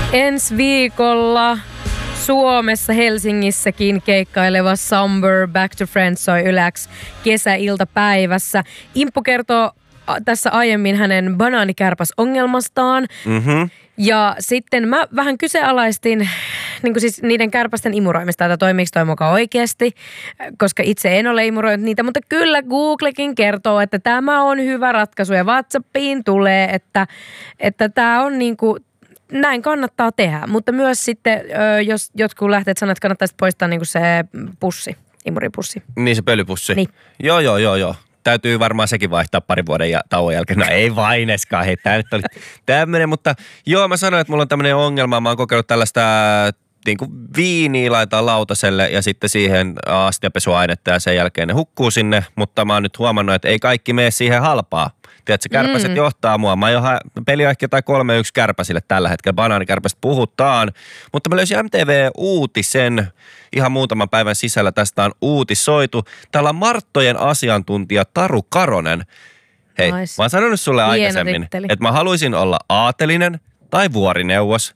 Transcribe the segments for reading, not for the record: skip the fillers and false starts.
Ensi viikolla Suomessa Helsingissäkin keikkaileva Somber Back to Friends soi Ylex kesäiltapäivässä. Imppu kertoo tässä aiemmin hänen banaanikärpäsongelmastaan. Mm-hmm. Ja sitten mä vähän kyseenalaistin niin siis niiden kärpästen imuroimista, että toimiiko toi mukaan oikeasti, koska itse en ole imuroinut niitä, mutta kyllä Googlekin kertoo, että tämä on hyvä ratkaisu ja WhatsAppiin tulee, että tämä on niin kuin, näin kannattaa tehdä, mutta myös sitten, jos jotkut lähteet sanoo, että kannattaisi poistaa niin kuin se pussi, imuripussi. Niin se pölypussi. Niin. Joo. Täytyy varmaan sekin vaihtaa parin vuoden tauon jälkeen. No ei vaineskaan, hei tää nyt oli tämmönen, mutta joo mä sanoin, että mulla on tämmönen ongelma. Mä oon kokeillut tällaista niin kuin viiniä laitetaan lautaselle ja sitten siihen astiapesuainetta ja sen jälkeen ne hukkuu sinne, mutta mä oon nyt huomannut, että ei kaikki mene siihen halpaa. Tiedätkö, kärpäset johtaa mua. Peli on ehkä jotain 3-1 kärpäsille tällä hetkellä. Banaanikärpästä puhutaan. Mutta mä löysin MTV-uutisen ihan muutaman päivän sisällä. Tästä on uutisoitu. Täällä on Marttojen asiantuntija Taru Karonen. Hei, nice. Mä oon sanonut sulle aikaisemmin, että mä haluaisin olla aatelinen tai vuorineuvos.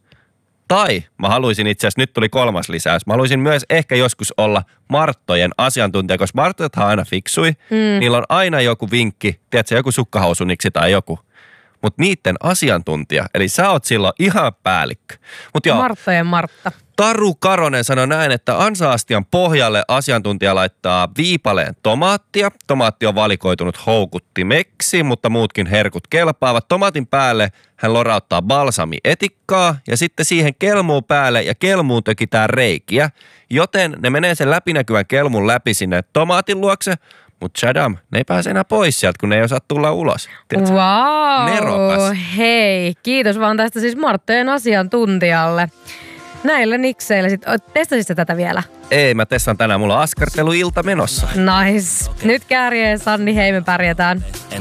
Tai mä haluaisin itse asiassa, nyt tuli 3. lisäys, mä haluaisin myös ehkä joskus olla Marttojen asiantuntija, koska Marttojathan aina fiksui. Niillä on aina joku vinkki, tiedätkö, joku sukkahousuniksi tai joku. Mutta niiden asiantuntija, eli sä oot silloin ihan päällikkö. Marttojen Martta. Taru Karonen sanoi näin, että ansaastian pohjalle asiantuntija laittaa viipaleen tomaattia. Tomaatti on valikoitunut houkuttimeksi, mutta muutkin herkut kelpaavat. Tomaatin päälle hän lorauttaa balsamietikkaa ja sitten siihen kelmuun päälle ja kelmuun tökitään reikiä. Joten ne menee sen läpinäkyvän kelmun läpi sinne tomaatin luokse. Mutta Shadam, ne ei pääse enää pois sieltä, kun ne ei osaa tulla ulos. Tiedätkö? Wow. Nerokas. Hei, kiitos vaan tästä siis Marttojen asiantuntijalle. Näillä nikseillä sitten. Testasit tätä vielä? Ei, mä testaan tänään. Mulla on askarteluilta menossa. Nice. Nyt kärjeen Sanni, hei me pärjätään.